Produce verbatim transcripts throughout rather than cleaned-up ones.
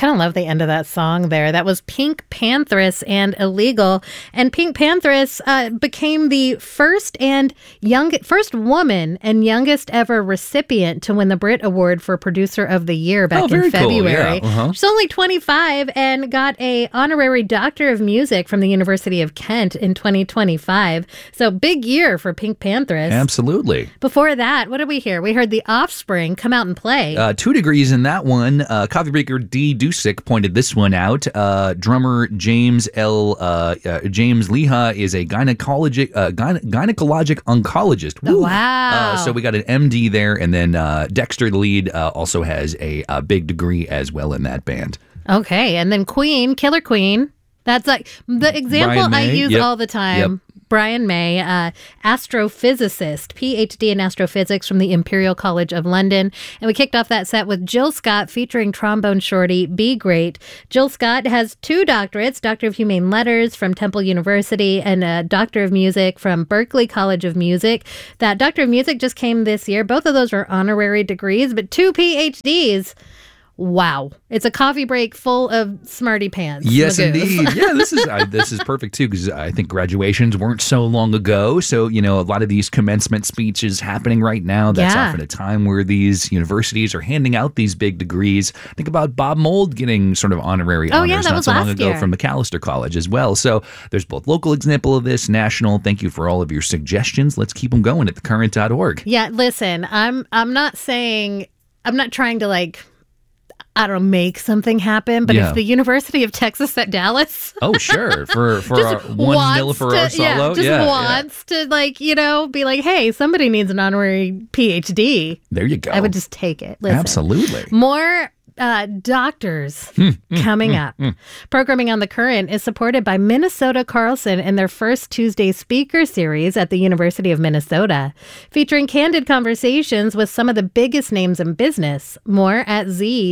kind of love the end of that song there. That was Pink Panthers and Illegal. And Pink Panthers uh, became the first and young, first woman and youngest ever recipient to win the Brit Award for Producer of the Year back oh, in Cool. February. Yeah. Uh-huh. She's only twenty-five and got a honorary Doctor of Music from the University of Kent in twenty twenty-five. So big year for Pink Panthers. Absolutely. Before that, what did we hear? We heard The Offspring come out and play. Uh, two degrees in that one. Uh, Coffee Breaker D. Dusick pointed this one out. Uh, drummer James L. Uh, uh, James Leha is a gynecologic uh, gyne- gynecologic oncologist. Woo. Wow. Uh, so we got an M D there, and then uh, Dexter, the lead, uh, also has a, a big degree as well in that band. Okay, and then Queen, Killer Queen. That's like the example I use yep. all the time. Yep. Brian May, uh, astrophysicist, P H D in astrophysics from the Imperial College of London. And we kicked off that set with Jill Scott featuring trombone shorty Be Great. Jill Scott has two doctorates, Doctor of Humane Letters from Temple University and a Doctor of Music from Berklee College of Music. That Doctor of Music just came this year. Both of those are honorary degrees, but two P H Ds. Wow. It's a coffee break full of smarty pants. Yes, Magoos. indeed. Yeah, this is I, this is perfect, too, because I think graduations weren't so long ago. So, you know, a lot of these commencement speeches happening right now. That's Yeah. often a time where these universities are handing out these big degrees. Think about Bob Mould getting sort of honorary Oh, honors yeah, that not was so long last ago year. from Macalester College as well. So there's both local example of this, national. Thank you for all of your suggestions. Let's keep them going at the current dot org. Yeah, listen, I'm I'm not saying, I'm not trying to like, I don't know, make something happen, but Yeah. if the University of Texas at Dallas Oh, sure. For for our just one wants mil for to, our solo. yeah, just yeah, wants to like, you know, be like, hey, somebody needs an honorary P H D. There you go. I would just take it. Listen, Absolutely. More uh, doctors coming up. Programming on The Current is supported by Minnesota Carlson and their first Tuesday speaker series at the University of Minnesota, featuring candid conversations with some of the biggest names in business. More at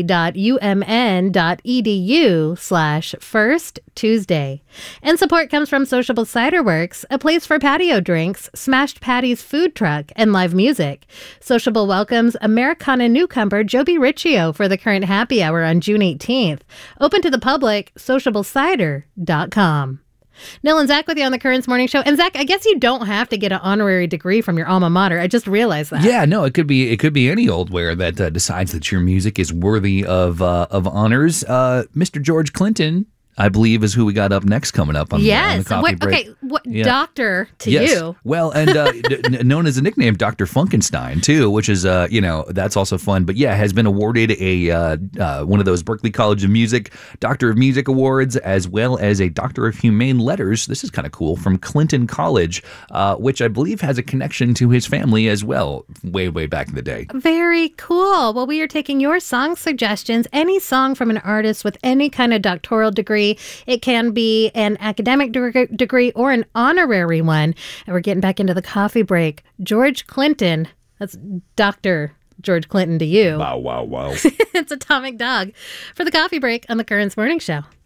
z.umn.edu slash first Tuesday. And support comes from Sociable Cider Works, a place for patio drinks, Smashed Patty's food truck, and live music. Sociable welcomes Americana newcomer Joby Riccio for The Current Happy Hour on June eighteenth. Open to the public, sociable cider dot com. Nil and Zach with you on the Currents Morning Show. And Zach, I guess you don't have to get an honorary degree from your alma mater. I just realized that. Yeah, no, it could be it could be any old where that uh, decides that your music is worthy of uh, of honors. Uh, Mister George Clinton, I believe, is who we got up next coming up on, yes. the, on the coffee Wait, break. okay, what Yeah. doctor to yes. you? Well, and uh, d- n- known as a nickname, Doctor Funkenstein, too, which is, uh, you know, that's also fun. But yeah, has been awarded a uh, uh, one of those Berklee College of Music Doctor of Music Awards, as well as a Doctor of Humane Letters. This is kind of cool, from Clinton College, uh, which I believe has a connection to his family as well, way, way back in the day. Very cool. Well, we are taking your song suggestions. Any song from an artist with any kind of doctoral degree. It can be an academic de- degree or an honorary one. And we're getting back into the coffee break. George Clinton. That's Doctor George Clinton to you. Wow, wow, wow. It's Atomic Dog for the coffee break on the Currents Morning Show.